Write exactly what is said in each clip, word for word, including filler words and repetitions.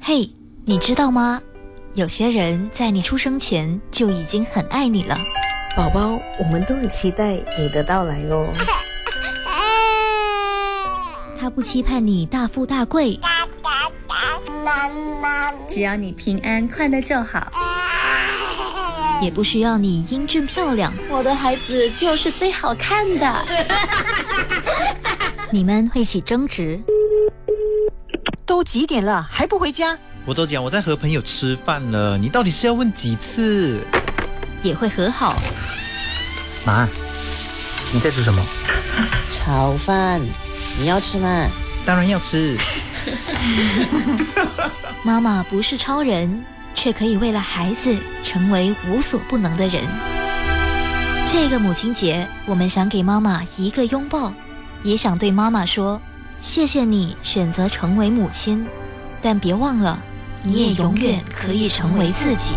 嘿，你知道吗？有些人在你出生前就已经很爱你了。 宝宝，我们都很期待你的到来哦。 他不期盼你大富大贵， 只要你平安快乐就好。 也不需要你英俊漂亮， 我的孩子就是最好看的。 你们会起争执， 都几点了还不回家？ 我都讲我在和朋友吃饭了，你到底是要问几次？ 也会和好。 妈，你在煮什么？ 炒饭，你要吃吗？ 当然要吃。 妈妈不是超人，却可以为了孩子成为无所不能的人。这个母亲节，我们想给妈妈一个拥抱，也想对妈妈说，谢谢你选择成为母亲，但别忘了，你也永远可以成为自己。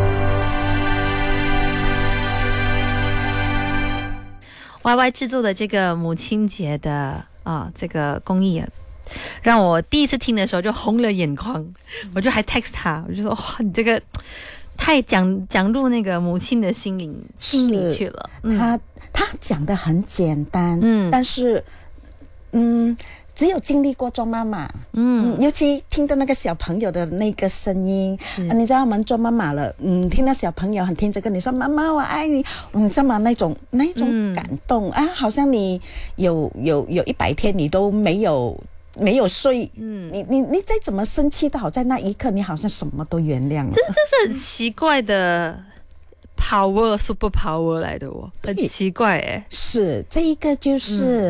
Y Y 制作的这个母亲节的啊这个公益啊，让我第一次听的时候就红了眼眶，我就还 text 他，我就说哇，你这个太讲讲入那个母亲的心灵心里去了。 嗯、他他讲的很简单， 嗯， 但是嗯。只有经历过做妈妈，嗯，尤其听到那个小朋友的那个声音，啊、你知道我们做妈妈了，嗯，听到小朋友很天真跟你说妈妈我爱你，你知道吗？那种那种感动、嗯、啊，好像你有有有一百天你都没有没有睡，嗯，你你你再怎么生气都好，在那一刻你好像什么都原谅了。 这这是很奇怪的 power super power 来的哦，很奇怪哎。 是这一个就是。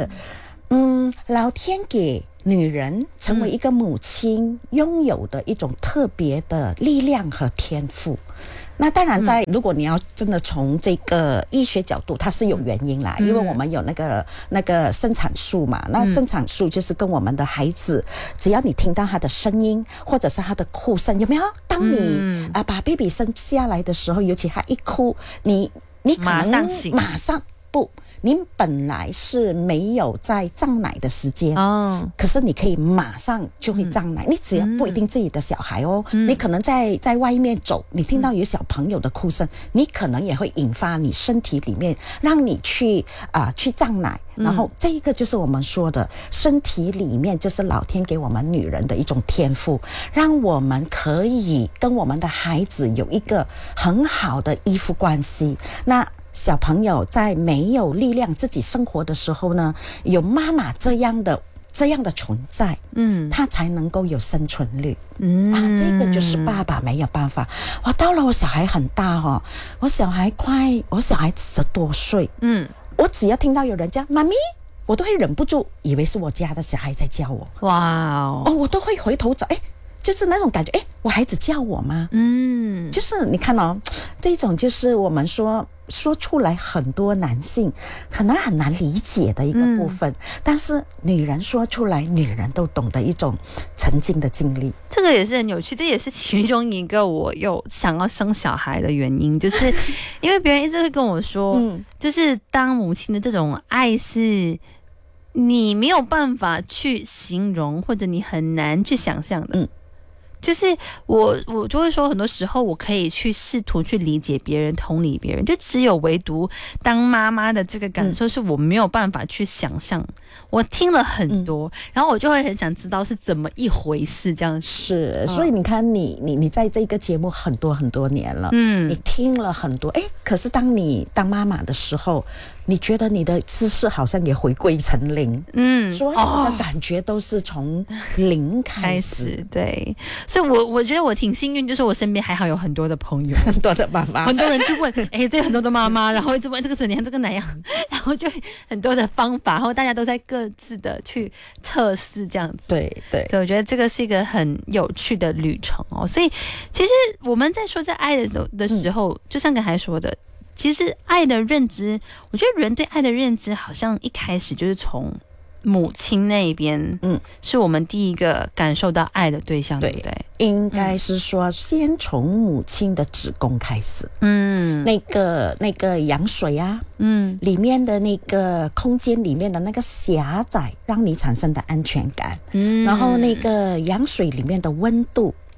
嗯嗯，老天给女人成为一个母亲、嗯、拥有的一种特别的力量和天赋。那当然在、嗯、如果你要真的从这个医学角度，它是有原因啦、嗯、因为我们有那个那个生产素嘛，那生产素就是跟我们的孩子，只要你听到他的声音或者是他的哭声，有没有？当你、嗯、啊把 baby 生下来的时候，尤其他一哭，你你可能马上醒， 马上不你本来是没有在胀奶的时间、哦、可是你可以马上就会胀奶、嗯、你只要不一定自己的小孩哦、嗯、你可能在在外面走，你听到有小朋友的哭声、嗯、你可能也会引发你身体里面让你去啊、呃、去胀奶、嗯、然后这一个就是我们说的身体里面就是老天给我们女人的一种天赋，让我们可以跟我们的孩子有一个很好的依附关系。那小朋友在没有力量自己生活的时候呢，有妈妈这样的这样的存在，嗯，他才能够有生存率。嗯啊，这个就是爸爸没有办法。我到了我小孩很大哦，我小孩快，我小孩十多岁，嗯，我只要听到有人叫妈咪，我都会忍不住以为是我家的小孩在叫我。哇哦，我都会回头找，哎。就是那种感觉，哎，我孩子叫我吗？嗯，就是你看哦，这种就是我们说说出来，很多男性可能很难理解的一个部分、嗯、但是女人说出来，女人都懂得一种曾经的经历。 这个也是很有趣，这也是其中一个我有想要生小孩的原因，就是因为别人一直会跟我说、嗯、就是当母亲的这种爱是你没有办法去形容，或者你很难去想象的。嗯，就是我我就会说，很多时候我可以去试图去理解别人，同理别人，就只有唯独当妈妈的这个感受是我没有办法去想象。嗯、我听了很多、嗯，然后我就会很想知道是怎么一回事，这样是。所以你看你，你你你在这个节目很多很多年了，嗯，你听了很多，哎，可是当你当妈妈的时候，你觉得你的知识好像也回归成零，嗯，所有的感觉都是从零开始，开始对。所以我我觉得我挺幸运，就是我身边还好有很多的朋友， 很多的妈妈， 很多人就问，哎，对，很多的妈妈，然后一直问这个怎样，这个哪样，然后就很多的方法，然后大家都在各自的去测试这样子， 对对。 所以我觉得这个是一个很有趣的旅程哦。所以其实我们在说在爱的时候的时候，嗯、就像刚才说的，其实爱的认知，我觉得人对爱的认知好像一开始就是从母亲那边，嗯，是我们第一个感受到爱的对象， 对, 对不对？ 应该是说先从母亲的子宫开始，嗯，那个那个羊水啊，嗯，里面的那个空间里面的那个狭窄，让你产生的安全感，嗯，然后那个羊水里面的温度。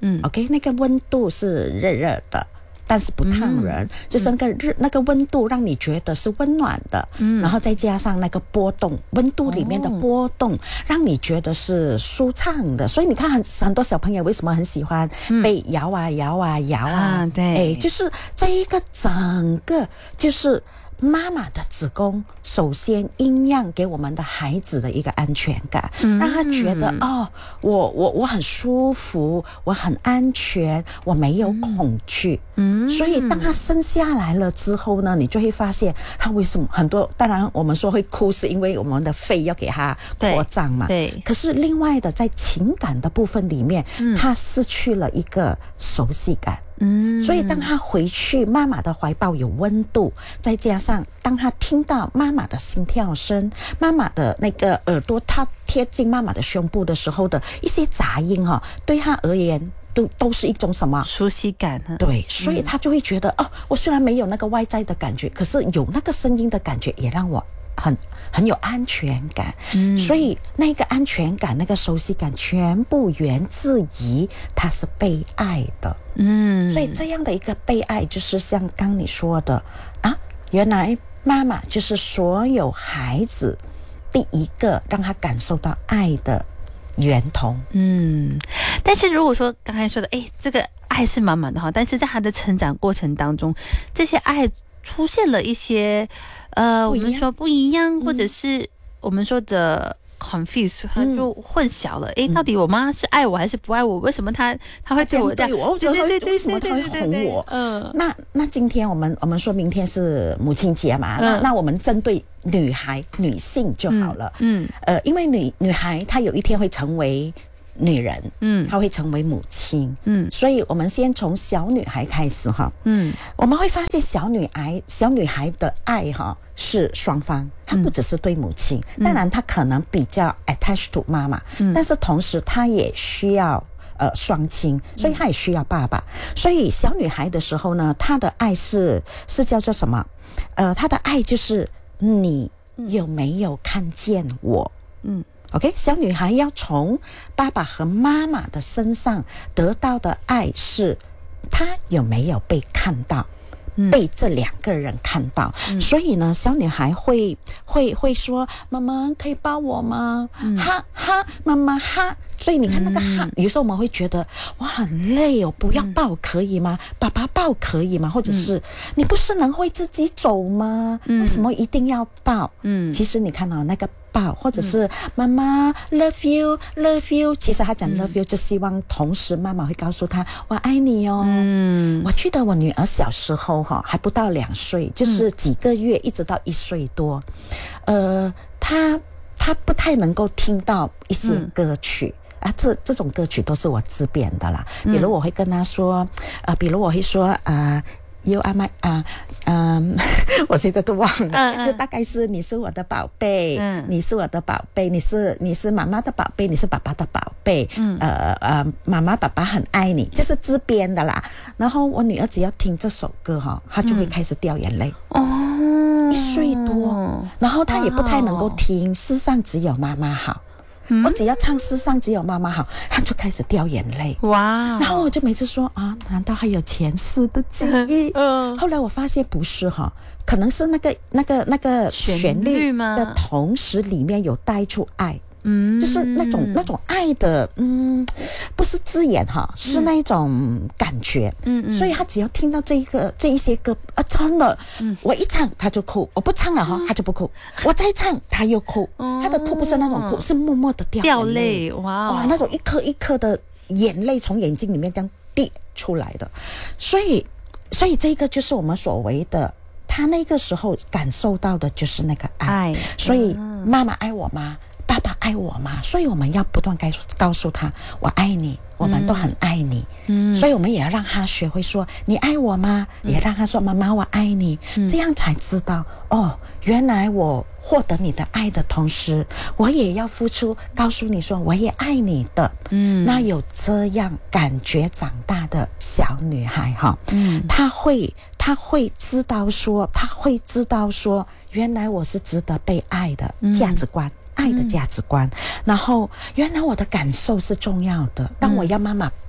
嗯 OK 那个温度是热热的，但是不烫人，嗯、就是那个热那个温度让你觉得是温暖的，嗯，然后再加上那个波动，温度里面的波动，哦、让你觉得是舒畅的。所以你看很很多小朋友为什么很喜欢被摇啊摇啊摇啊， 啊对， 哎，就是这一个整个就是。妈妈的子宫首先应让给我们的孩子的一个安全感，嗯、让他觉得哦，我我我很舒服，我很安全，我没有恐惧。嗯，所以当他生下来了之后呢，你就会发现他为什么很多，当然我们说会哭，是因为我们的肺要给他扩张嘛。 对。对可是另外的在情感的部分里面，嗯、他失去了一个熟悉感。嗯，所以当他回去妈妈的怀抱有温度，再加上当他听到妈妈的心跳声，妈妈的那个耳朵他贴近妈妈的胸部的时候的一些杂音哈、哦，对他而言都都是一种什么熟悉感、啊、 对，所以他就会觉得、嗯、哦，我虽然没有那个外在的感觉，可是有那个声音的感觉也让我很很有安全感，嗯，所以那个安全感、那个熟悉感，全部源自于他是被爱的，嗯，所以这样的一个被爱，就是像刚你说的啊，原来妈妈就是所有孩子第一个让他感受到爱的源头， 嗯，但是如果说刚才说的，哎，这个爱是满满的哈，但是在他的成长过程当中，这些爱出现了一些。呃，我们说不一样，或者是我们说的 confuse， 他就混淆了。哎、嗯，到底我妈是爱我还是不爱我？为什么她她会对我这样？ 对对对，为什么她会哄我？嗯，那那今天我们我们说明天是母亲节嘛，嗯、那那我们针对女孩女性就好了。嗯，嗯呃，因为女女孩她有一天会成为。女人，嗯，她会成为母亲，嗯，所以我们先从小女孩开始哈，嗯，我们会发现小女孩小女孩的爱哈是双方，她不只是对母亲，嗯、当然她可能比较 attached to 妈妈，嗯，但是同时她也需要呃双亲，所以她也需要爸爸，所以小女孩的时候呢，她的爱是是叫做什么？呃，她的爱就是你有没有看见我？嗯。OK， 小女孩要从爸爸和妈妈的身上得到的爱是，她有没有被看到，嗯、被这两个人看到。嗯、所以呢，小女孩会会会说：“妈妈可以抱我吗？”嗯、哈哈，妈妈哈。所以你看那个哈，嗯、有时候我们会觉得哇很累哦，不要抱可以吗？嗯、爸爸抱可以吗？或者是、嗯、你不是能会自己走吗？嗯、为什么一定要抱？嗯，其实你看到、哦、那个。抱或者是妈妈 love you love you， 其实他讲 love you 就希望同时妈妈会告诉他我爱你哦。嗯，我记得我女儿小时候哈还不到两岁，就是几个月一直到一岁多，呃，她她不太能够听到一些歌曲。嗯啊，这这种歌曲都是我自编的啦。比如我会跟她说，呃，比如我会说啊。呃You are my 啊、uh, 嗯，我现在都忘了，嗯嗯就大概是你是我的宝贝，嗯，你是我的宝贝，你是你是妈妈的宝贝，你是爸爸的宝贝，嗯，呃呃，妈妈爸爸很爱你，这是自编的啦。然后我女儿只要听这首歌哈，她就会开始掉眼泪。哦、嗯，一岁多，然后她也不太能够听，世上只有妈妈好。嗯、我只要唱世上只有妈妈好，他就开始掉眼泪。哇！然后我就每次说啊，难道还有前世的记忆？嗯。后来我发现不是哈，可能是那个那个那个旋律的同时里面有带出爱。嗯，就是那种那种爱的，嗯，不是字眼哈，是那种感觉，嗯嗯，所以他只要听到这一个这一些歌啊，唱了，嗯，我一唱他就哭，我不唱了哈，他就不哭，我再唱他又哭，他的哭不是那种哭，是默默的掉掉泪，哇哇，那种一颗一颗的眼泪从眼睛里面这样滴出来的，所以所以这个就是我们所谓的。他那个时候感受到的就是那个爱，爱所以妈妈爱我吗？爸爸爱我吗？所以我们要不断告诉他我爱你，我们都很爱你，嗯，所以我们也要让他学会说你爱我吗？嗯、也让他说妈妈我爱你，嗯、这样才知道哦，原来我获得你的爱的同时，我也要付出，告诉你说我也爱你的，嗯，那有这样感觉长大的小女孩哈，嗯，她会。他会知道说，他会知道说，原来我是值得被爱的价值观，嗯、爱的价值观。然后，原来我的感受是重要的。当我要妈妈抱，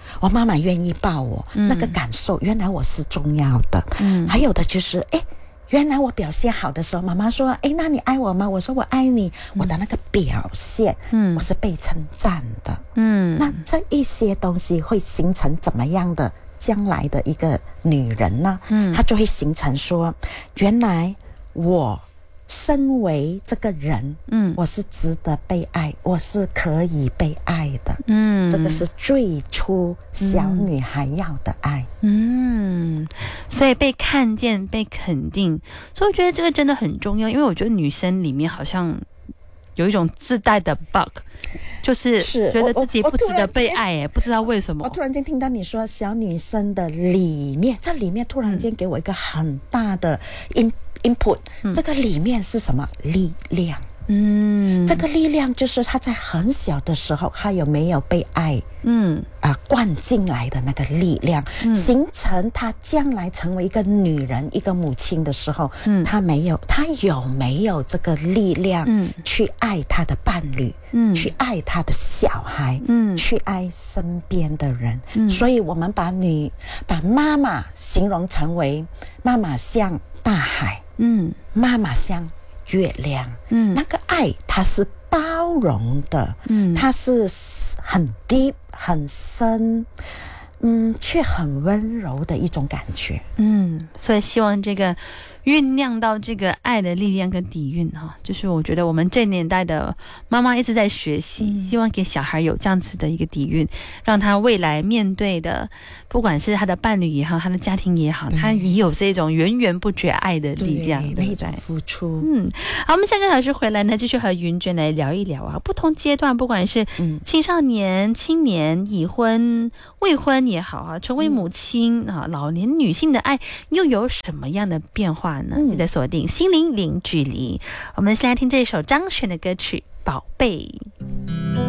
我妈妈愿意抱我，嗯、那个感受原来我是重要的。嗯，还有的就是哎。原来我表现好的时候，妈妈说：“哎，那你爱我吗？”我说：“我爱你。”我的那个表现，嗯，我是被称赞的，嗯。那这一些东西会形成怎么样的将来的一个女人呢？嗯，她就会形成说：原来我身为这个人，嗯，我是值得被爱，我是可以被爱的，嗯，这个是最初小女孩要的爱， 嗯，所以被看见、被肯定，所以我觉得这个真的很重要，因为我觉得女生里面好像有一种自带的 bug， 就是觉得自己不值得被爱，哎，不知道为什么。 我突然间听到你说小女生的里面，这里面突然间给我一个很大的 in input，嗯、这个里面是什么？力量。嗯，这个力量就是她在很小的时候，她有没有被爱，嗯啊、呃、灌进来的那个力量，嗯、形成她将来成为一个女人、一个母亲的时候，嗯，她没有，她有没有这个力量，嗯，去爱她的伴侣，嗯，去爱她的小孩，嗯，去爱身边的人，嗯，所以我们把女把妈妈形容成为妈妈像大海，嗯，妈妈像月亮，嗯，那个爱它是包容的，嗯，它是很 deep 很深，嗯，却很温柔的一种感觉， 嗯，所以希望这个酝酿到这个爱的力量跟底蕴哈，就是我觉得我们这年代的妈妈一直在学习，嗯、希望给小孩有这样子的一个底蕴，让他未来面对的，不管是他的伴侣也好，他的家庭也好，他也有这种源源不绝爱的力量， 对，那种付出。 嗯，好，我们下个小时回来呢，继续和云娟来聊一聊啊，不同阶段，不管是青少年、青年、已婚、未婚也好啊，成为母亲、嗯、啊，老年女性的爱又有什么样的变化？记得锁定心灵零距离。我们先来听这首张悬的歌曲《宝贝》。